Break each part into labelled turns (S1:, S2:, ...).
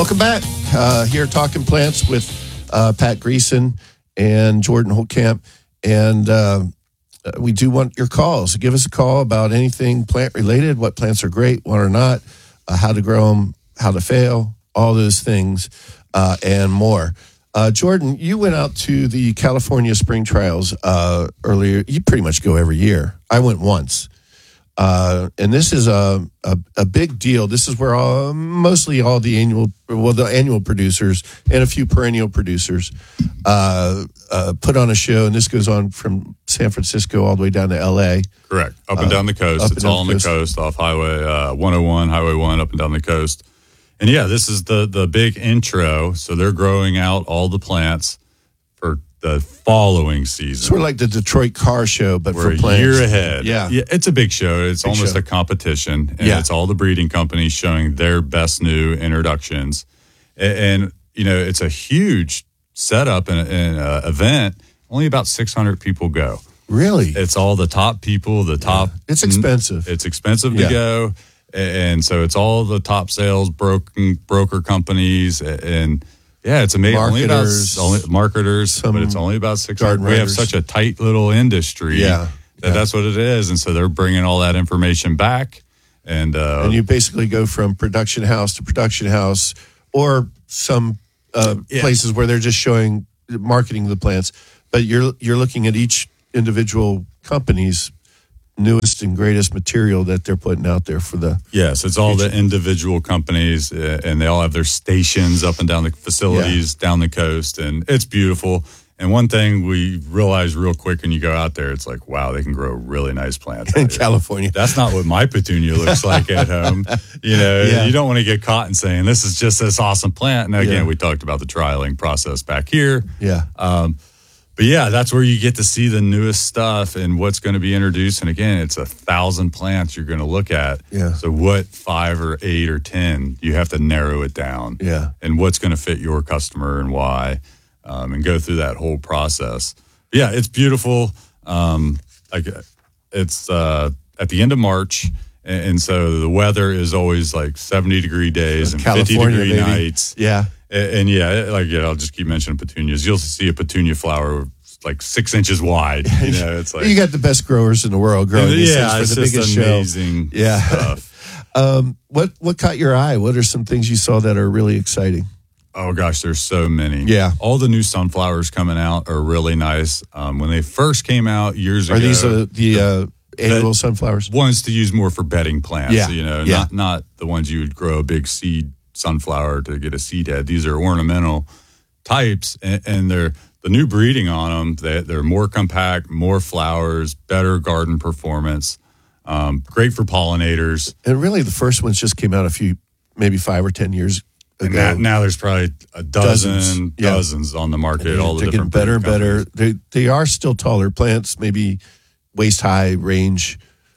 S1: Welcome back. Here talking plants with Pat Greason and Jordan Holtkamp. And we do want your calls. Give us a call about anything plant related, what plants are great, what are not, how to grow them, how to fail, all those things and more. Jordan, you went out to the California Spring Trials earlier. You pretty much go every year. I went once. And this is a big deal. This is where mostly all the annual producers and a few perennial producers put on a show. And this goes on from San Francisco all the way down to L.A.
S2: Correct. Up and down the coast. It's all on the coast off Highway 101, Highway 1, up and down the coast. And yeah, this is the big intro. So they're growing out all the plants for the following season.
S1: Sort of like the Detroit Car Show, but
S2: we're
S1: for plants.
S2: A year ahead.
S1: Yeah.
S2: It's a big show. It's almost a competition. And it's all the breeding companies showing their best new introductions. And it's a huge setup and event. Only about 600 people go.
S1: Really?
S2: It's all the top people, the top.
S1: It's expensive.
S2: It's expensive to go. And so it's all the top sales broker companies and it's amazing. Marketers, but it's only about 600. We have such a tight little industry that's what it is. And so they're bringing all that information back. And
S1: you basically go from production house to production house or some places where they're just marketing the plants. But you're looking at each individual company's newest and greatest material that they're putting out there for the
S2: it's all the individual companies and they all have their stations up and down the facilities down the coast, and it's beautiful. And one thing we realized real quick when you go out there, it's like, wow, they can grow really nice plants
S1: in California.
S2: That's not what my petunia looks like at home. You don't want to get caught in saying this is just this awesome plant. And again, we talked about the trialing process back here. But that's where you get to see the newest stuff and what's going to be introduced. And again, it's 1,000 plants you're going to look at. So what 5 or 8 or 10, you have to narrow it down. And what's going to fit your customer and why, and go through that whole process. It's beautiful. It's at the end of March. And so the weather is always like 70-degree days and 50-degree nights. And I'll just keep mentioning petunias. You'll see a petunia flower like 6 inches wide. It's like
S1: you got the best growers in the world growing these things for the biggest
S2: amazing stuff.
S1: What caught your eye? What are some things you saw that are really exciting?
S2: Oh gosh, there's so many. All the new sunflowers coming out are really nice. When they first came out years ago,
S1: are these the annual sunflowers?
S2: Ones to use more for bedding plants. Not the ones you would grow a big seed sunflower to get a seed head. These are ornamental types, and they're the new breeding on them. They're more compact, more flowers, better garden performance, great for pollinators.
S1: And really, the first ones just came out maybe 5 or 10 years ago.
S2: Now there's probably dozens on the market. All the different
S1: better and better. They are still taller plants, maybe waist high range.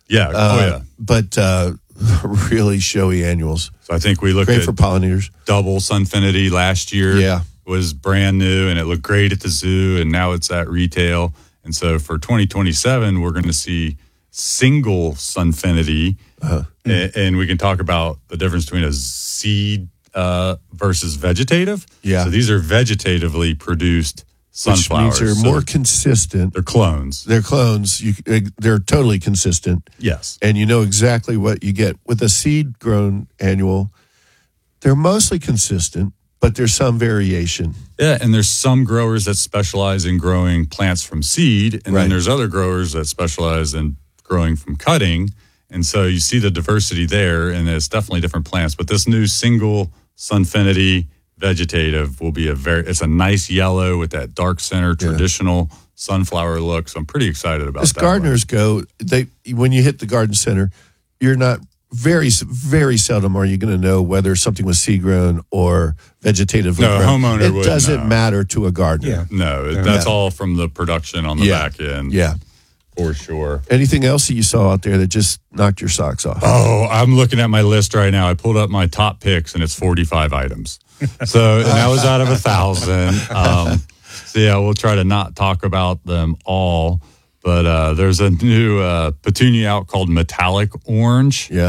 S1: But really showy annuals.
S2: So I think we looked
S1: great
S2: at
S1: for pollinators.
S2: Double Sunfinity last year. Was brand new and it looked great at the zoo, and now it's at retail. And so for 2027, we're going to see single Sunfinity, and we can talk about the difference between a seed versus vegetative. So these are vegetatively produced sunflowers.
S1: Which means they're more consistent.
S2: They're clones.
S1: They're totally consistent.
S2: Yes.
S1: And you know exactly what you get. With a seed-grown annual, they're mostly consistent, but there's some variation.
S2: And there's some growers that specialize in growing plants from seed, and then there's other growers that specialize in growing from cutting. And so you see the diversity there, and it's definitely different plants. But this new single Sunfinity vegetative will be it's a nice yellow with that dark center, traditional sunflower look. So I'm pretty excited about that.
S1: As gardeners go, when you hit the garden center, you're not very, very seldom are you going to know whether something was seed grown or vegetatively grown.
S2: Homeowner
S1: it doesn't matter to a gardener.
S2: That's all from the production on the back end. For sure.
S1: Anything else that you saw out there that just knocked your socks off?
S2: Oh, I'm looking at my list right now. I pulled up my top picks, and it's 45 items. So and that was out of 1,000. We'll try to not talk about them all. But there's a new petunia out called Metallic Orange.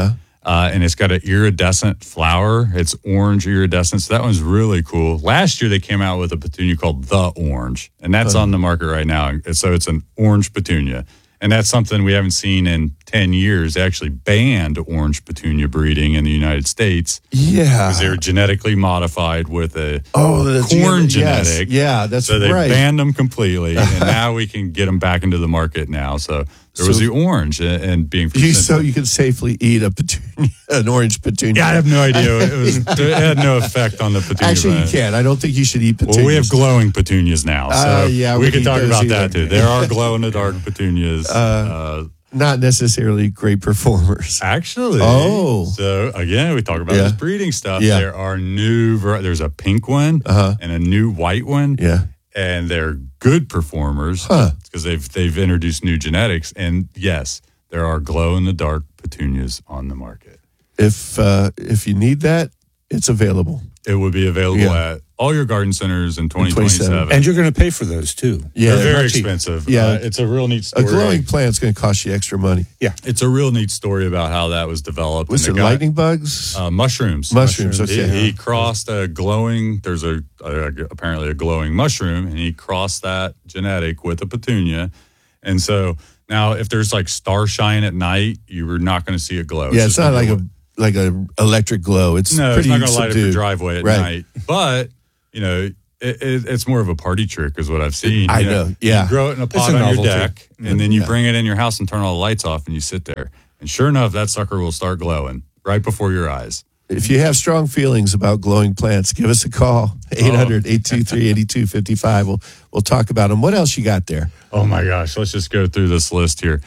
S2: and it's got an iridescent flower. It's orange iridescent. So that one's really cool. Last year, they came out with a petunia called The Orange, and that's on the market right now. And so it's an orange petunia. And that's something we haven't seen in 10 years. They actually banned orange petunia breeding in the United States.
S1: Yeah.
S2: Because they were genetically modified with a corn genetic.
S1: Yes. Yeah, that's right.
S2: So they banned them completely, and now we can get them back into the market now. So there was the orange and being
S1: so you can safely eat a petunia, an orange petunia.
S2: Yeah, I have no idea. It had no effect on the petunia.
S1: Actually,
S2: plant.
S1: you can't. I don't think you should eat petunias.
S2: Well, we have glowing petunias now, so we can talk about that too. There are glow-in-the-dark petunias.
S1: Not necessarily great performers.
S2: Actually.
S1: Oh.
S2: So, again, we talk about this breeding stuff.
S1: Yeah.
S2: There are there's a pink one and a new white one.
S1: Yeah.
S2: And they're good performers because they've introduced new genetics. And yes, there are glow-in-the-dark petunias on the market.
S1: If you need that, it's available.
S2: It would be available at all your garden centers in 2027.
S3: And you're going to pay for those too.
S2: Yeah, they're very expensive. Yeah, it's a real neat story.
S1: A glowing plant's going to cost you extra money.
S3: Yeah,
S2: it's a real neat story about how that was developed.
S1: Was it lightning bugs?
S2: Mushrooms.
S1: Mushrooms. Okay.
S2: He crossed a glowing. There's apparently a glowing mushroom, and he crossed that genetic with a petunia, and so now if there's like star shine at night, you are not going to see it glow.
S1: Yeah, it's not like a electric glow. It's
S2: no,
S1: pretty
S2: it's not going to light up your driveway at
S1: right.
S2: night. But it's more of a party trick, is what I've seen.
S1: I know. Yeah,
S2: you grow it in a pot on your deck, and then you bring it in your house and turn all the lights off, and you sit there, and sure enough, that sucker will start glowing right before your eyes.
S1: If you have strong feelings about glowing plants, give us a call, 800-823-8255. We'll talk about them. What else you got there?
S2: Oh, my gosh. Let's just go through this list here.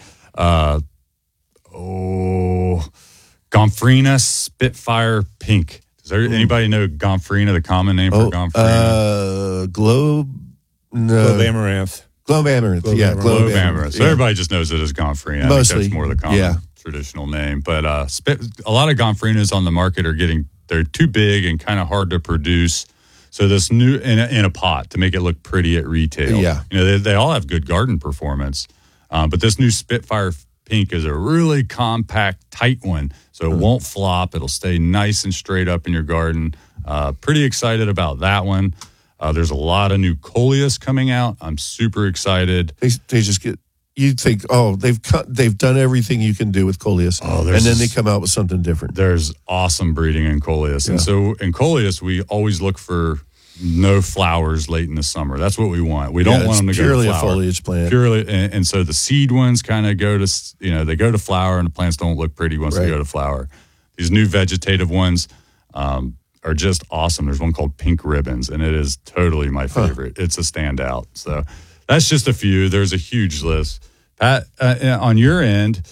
S2: Gomphrena Spitfire Pink. Does anybody know Gomphrena, the common name for Gomphrena?
S1: Globe
S3: Amaranth.
S1: Globe Amaranth. Yeah,
S2: Globe Amaranth. So everybody just knows it as Gomphrena.
S1: Mostly.
S2: I think that's more the common traditional name. But a lot of Gompphrenas on the market they're too big and kind of hard to produce. So this new in a pot to make it look pretty at retail.
S1: Yeah.
S2: They all have good garden performance. But this new Spitfire Pink is a really compact, tight one. So it won't flop. It'll stay nice and straight up in your garden. Pretty excited about that one. There's a lot of new coleus coming out. I'm super excited.
S1: They just get. You think, they've done everything you can do with coleus, and then they come out with something different.
S2: There's awesome breeding in coleus, and so in coleus we always look for no flowers late in the summer. That's what we want. We don't want them to go to flower.
S1: Purely a foliage plant.
S2: Purely, and so the seed ones kind of go to, they go to flower, and the plants don't look pretty once they go to flower. These new vegetative ones are just awesome. There's one called Pink Ribbons, and it is totally my favorite. It's a standout. So that's just a few. There's a huge list. Pat, on your end,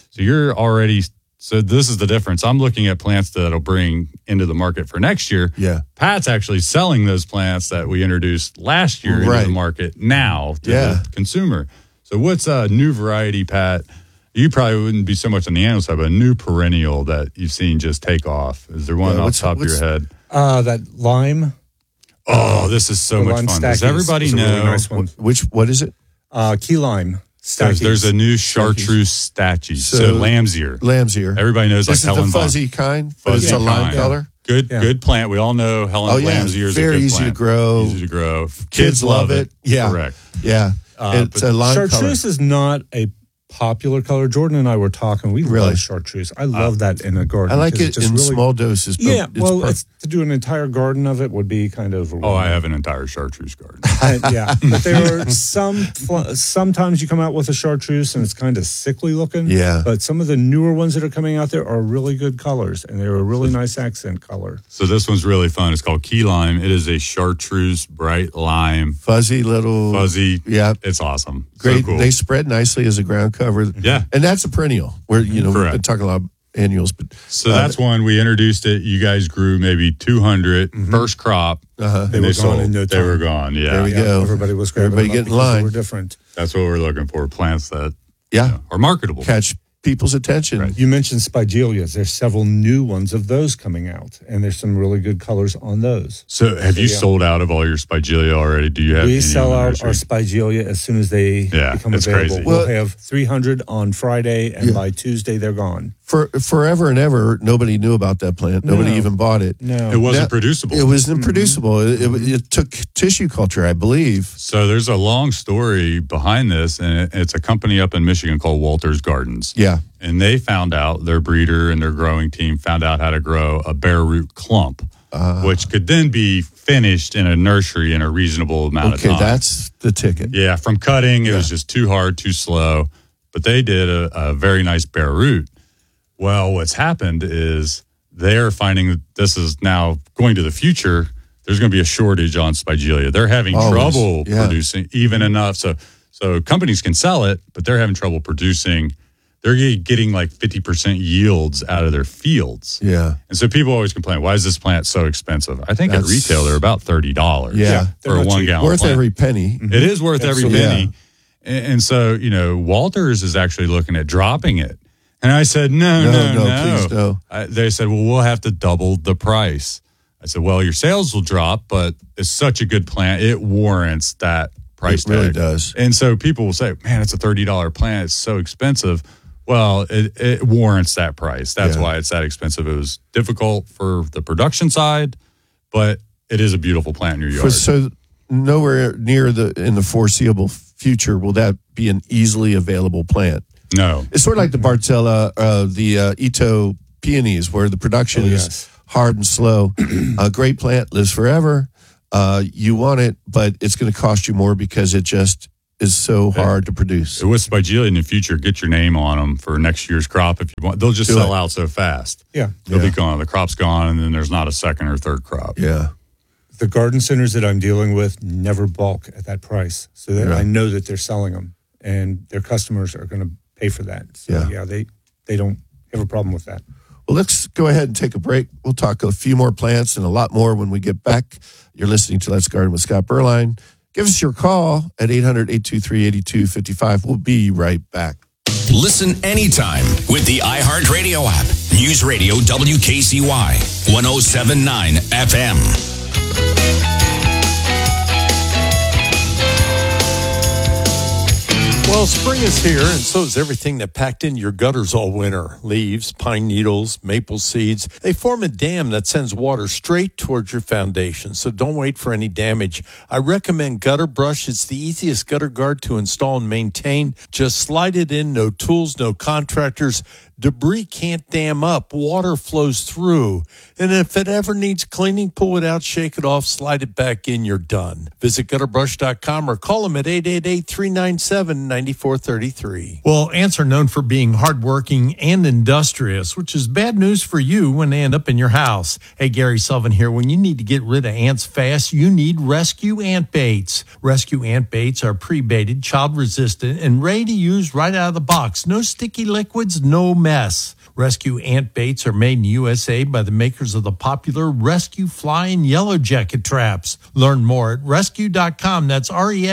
S2: so this is the difference. I'm looking at plants that'll bring into the market for next year.
S1: Yeah.
S2: Pat's actually selling those plants that we introduced last year into the market now to the consumer. So what's a new variety, Pat? You probably wouldn't be so much on the annual side, but a new perennial that you've seen just take off. Is there one off the top of your head?
S3: That lime.
S2: Oh, this is so much fun. Does everybody know?
S3: Really nice one.
S1: What is it?
S3: Key lime.
S2: There's a new chartreuse stachys. So lamb's ear. Everybody knows
S1: this
S2: like Helen
S1: is the fuzzy kind.
S2: Fuzzy
S1: it's a lime color.
S2: Good plant. We all know lamb's ear is a good plant.
S1: Very easy to grow. Kids love it. Yeah.
S2: Correct.
S1: Yeah. It's a lime color.
S3: Chartreuse is not a popular color. Jordan and I were talking. We love chartreuse. I love that in a garden.
S1: I like it in small doses. But
S3: to do an entire garden of it would be kind of.
S2: I have an entire chartreuse garden.
S3: But there are sometimes you come out with a chartreuse and it's kind of sickly looking.
S1: Yeah.
S3: But some of the newer ones that are coming out there are really good colors, and they're a really nice accent color.
S2: So this one's really fun. It's called Key Lime. It is a chartreuse bright lime.
S1: Fuzzy.
S2: Yeah. It's awesome.
S1: Great.
S2: So cool.
S1: They spread nicely as a ground cover.
S2: Yeah.
S1: And that's a perennial where, we've been talking a lot about annuals. But
S2: so that's one we introduced it. You guys grew maybe 200 first crop.
S3: They were gone in no time.
S2: They were gone. Yeah.
S1: There we go.
S3: Everybody was grabbing
S1: Everybody getting in line.
S3: They were different.
S2: That's what we're looking for. Plants that are marketable.
S1: Catch people's attention.
S3: Right. You mentioned spigelias. There's several new ones of those coming out, and there's some really good colors on those.
S2: So have you sold out of all your spigelia already? Do you have?
S3: We sell out our spigelia as soon as they become available.
S2: Crazy.
S3: We'll have 300 on Friday, and by Tuesday they're gone.
S1: For forever and ever, nobody knew about that plant. Nobody even bought it.
S3: No,
S2: it wasn't producible.
S1: It wasn't producible. It took tissue culture, I believe.
S2: So there's a long story behind this, and it's a company up in Michigan called Walter's Gardens.
S1: Yeah.
S2: And they found out, their breeder and their growing team found out how to grow a bare root clump, which could then be finished in a nursery in a reasonable amount of time.
S1: Okay, that's the ticket.
S2: Yeah, from cutting, it was just too hard, too slow. But they did a very nice bare root. Well, what's happened is they're finding that this is now going to the future. There's going to be a shortage on Spigelia. They're having trouble producing even enough. So companies can sell it, but they're having trouble producing. They're getting like 50% yields out of their fields.
S1: Yeah.
S2: And so people always complain, why is this plant so expensive? I think at retail, they're about $30 for a 1 gallon
S1: worth
S2: plant.
S1: every penny.
S2: It is worth every penny. And so, Walters is actually looking at dropping it. And I said, no.
S1: Please no.
S2: They said, well, we'll have to double the price. I said, well, your sales will drop, but it's such a good plant. It warrants that price tag.
S1: It really does.
S2: And so people will say, man, it's a $30 plant. It's so expensive. Well, it warrants that price. That's why it's that expensive. It was difficult for the production side, but it is a beautiful plant in your yard.
S1: So nowhere near in the foreseeable future will that be an easily available plant.
S2: No.
S1: It's sort of like the Bartella, the Ito peonies, where the production is hard and slow. A great plant lives forever. You want it, but it's going to cost you more because it just is so hard to produce.
S2: With Spigelia in the future, get your name on them for next year's crop if you want. They'll just sell out so fast.
S3: Yeah.
S2: They'll be gone. The crop's gone, and then there's not a second or third crop.
S1: Yeah.
S3: The garden centers that I'm dealing with never bulk at that price. So that I know that they're selling them, and their customers are going to pay for that. So, they don't have a problem with that.
S1: Well, let's go ahead and take a break. We'll talk a few more plants and a lot more when we get back. You're listening to Let's Garden with Scott Berline. Give us your call at 800-823-8255. We'll be right back.
S4: Listen anytime with the iHeartRadio app. News Radio WKCY 107.9 FM.
S5: Well, spring is here, and so is everything that packed in your gutters all winter. Leaves, pine needles, maple seeds. They form a dam that sends water straight towards your foundation, so don't wait for any damage. I recommend Gutter Brush. It's the easiest gutter guard to install and maintain. Just slide it in, no tools, no contractors. Debris can't dam up. Water flows through. And if it ever needs cleaning, pull it out, shake it off, slide it back in, you're done. Visit gutterbrush.com or call them at 888-397-9433.
S6: Well, ants are known for being hardworking and industrious, which is bad news for you when they end up in your house. Hey, Gary Sullivan here. When you need to get rid of ants fast, you need Rescue Ant Baits. Rescue Ant Baits are pre-baited, child-resistant, and ready to use right out of the box. No sticky liquids, no mess. Rescue Ant Baits are made in USA by the makers of the popular Rescue Fly and Yellow Jacket traps. Learn more at rescue.com. That's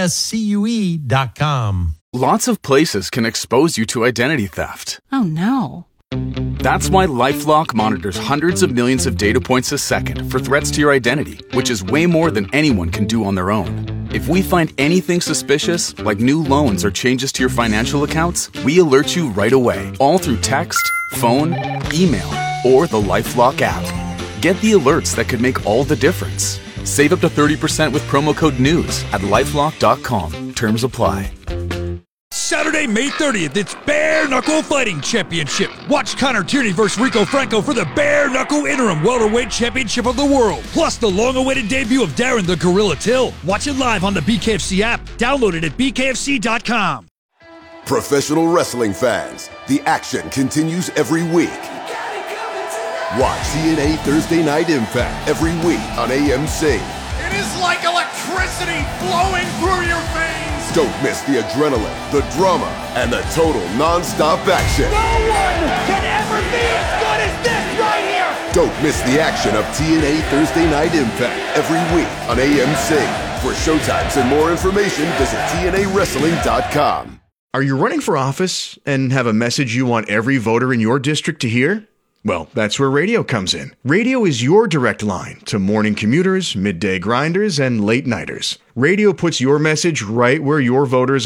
S6: RESCUE.com.
S7: Lots of places can expose you to identity theft.
S8: Oh, no.
S7: That's why LifeLock monitors hundreds of millions of data points a second for threats to your identity, which is way more than anyone can do on their own. If we find anything suspicious, like new loans or changes to your financial accounts, we alert you right away, all through text, phone, email, or the LifeLock app. Get the alerts that could make all the difference. Save up to 30% with promo code NEWS at LifeLock.com. Terms apply.
S9: Saturday, May 30th, it's Bare Knuckle Fighting Championship. Watch Connor Tierney versus Rico Franco for the Bare Knuckle Interim Welterweight Championship of the World. Plus the long-awaited debut of Darren the Gorilla Till. Watch it live on the BKFC app. Download it at BKFC.com.
S10: Professional wrestling fans, the action continues every week. Watch TNA Thursday Night Impact every week on AMC.
S11: It is like electricity flowing through your veins.
S10: Don't miss the adrenaline, the drama, and the total non-stop action.
S11: No one can ever be as good as this right here.
S10: Don't miss the action of TNA Thursday Night Impact every week on AMC. For showtimes and more information, visit TNAWrestling.com.
S12: Are you running for office and have a message you want every voter in your district to hear? Well, that's where radio comes in. Radio is your direct line to morning commuters, midday grinders, and late nighters. Radio puts your message right where your voters are.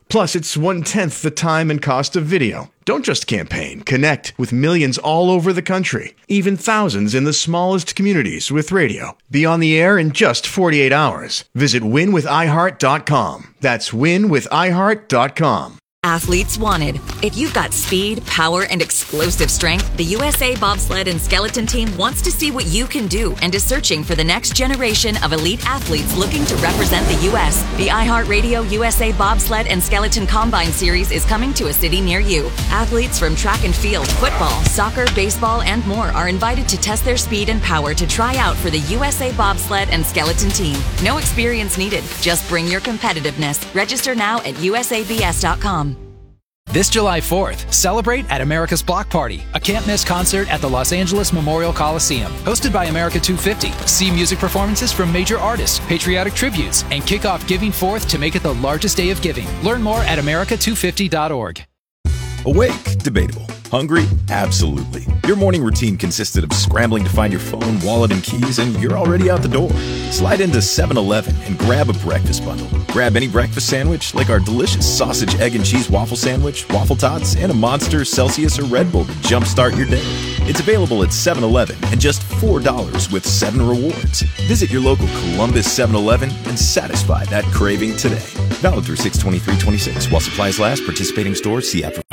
S12: Plus, it's 1/10 the time and cost of video. Don't just campaign. Connect with millions all over the country, even thousands in the smallest communities with radio. Be on the air in just 48 hours. Visit winwithiheart.com. That's winwithiheart.com.
S8: Athletes wanted. If you've got speed, power, and explosive strength, the USA Bobsled and Skeleton Team wants to see what you can do and is searching for the next generation of elite athletes looking to represent the U.S. The iHeartRadio USA Bobsled and Skeleton Combine Series is coming to a city near you. Athletes from track and field, football, soccer, baseball, and more are invited to test their speed and power to try out for the USA Bobsled and Skeleton Team. No experience needed. Just bring your competitiveness. Register now at usabs.com.
S13: This July 4th, celebrate at America's Block Party, a can't-miss concert at the Los Angeles Memorial Coliseum. Hosted by America 250, see music performances from major artists, patriotic tributes, and kick off Giving 4th to make it the largest day of giving. Learn more at america250.org.
S14: Awake? Debatable. Hungry? Absolutely. Your morning routine consisted of scrambling to find your phone, wallet, and keys, and you're already out the door. Slide into 7-Eleven and grab a breakfast bundle. Grab any breakfast sandwich, like our delicious sausage, egg, and cheese waffle sandwich, waffle tots, and a Monster, Celsius, or Red Bull to jumpstart your day. It's available at 7-Eleven and just $4 with 7 rewards. Visit your local Columbus 7-Eleven and satisfy that craving today. Valid through 6/23/26. While supplies last, participating stores, see app for